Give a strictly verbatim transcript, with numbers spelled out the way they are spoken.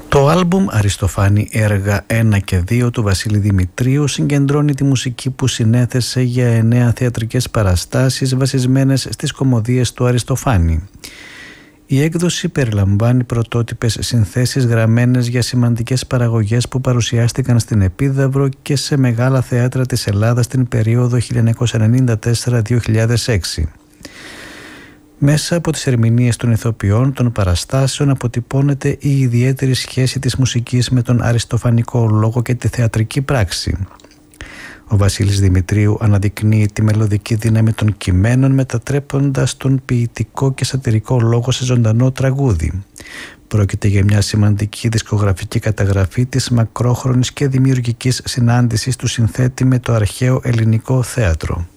Το άλμπουμ Αριστοφάνη έργα ένα και δύο του Βασίλη Δημητρίου συγκεντρώνει τη μουσική που συνέθεσε για εννέα θεατρικές παραστάσεις βασισμένες στις κωμωδίες του Αριστοφάνη. Η έκδοση περιλαμβάνει πρωτότυπες συνθέσεις γραμμένες για σημαντικές παραγωγές που παρουσιάστηκαν στην Επίδαυρο και σε μεγάλα θέατρα της Ελλάδας την περίοδο χίλια εννιακόσια ενενήντα τέσσερα με δύο χιλιάδες έξι. Μέσα από τις ερμηνείες των ηθοποιών των παραστάσεων αποτυπώνεται η ιδιαίτερη σχέση της μουσικής με τον αριστοφανικό λόγο και τη θεατρική πράξη. Ο Βασίλης Δημητρίου αναδεικνύει τη μελωδική δύναμη των κειμένων μετατρέποντας τον ποιητικό και σατυρικό λόγο σε ζωντανό τραγούδι. Πρόκειται για μια σημαντική δισκογραφική καταγραφή της μακρόχρονης και δημιουργικής συνάντησης του συνθέτη με το αρχαίο ελληνικό θέατρο.